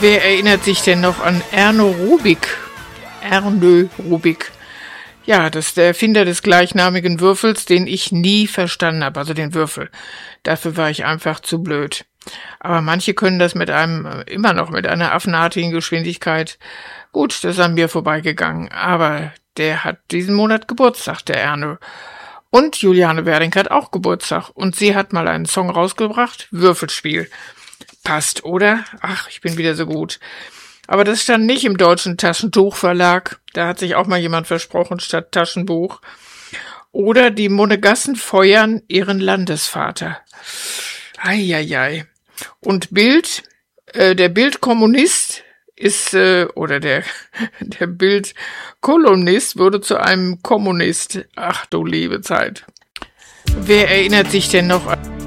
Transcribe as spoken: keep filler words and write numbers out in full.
Wer erinnert sich denn noch an Erno Rubik? Erno Rubik. Ja, das ist der Erfinder des gleichnamigen Würfels, den ich nie verstanden habe, also den Würfel. Dafür war ich einfach zu blöd. Aber manche können das mit einem, immer noch mit einer affenartigen Geschwindigkeit. Gut, das ist an mir vorbeigegangen, aber der hat diesen Monat Geburtstag, der Erno. Und Juliane Werding hat auch Geburtstag und sie hat mal einen Song rausgebracht, Würfelspiel. Passt, oder? Ach, ich bin wieder so gut. Aber das stand nicht im Deutschen Taschentuchverlag. Da hat sich auch mal jemand versprochen, statt Taschenbuch. Oder die Monegassen feuern ihren Landesvater. Eieiei. Und Bild, äh, der Bildkommunist ist, äh, oder der, der Bildkolumnist wurde zu einem Kommunist. Ach du liebe Zeit. Wer erinnert sich denn noch an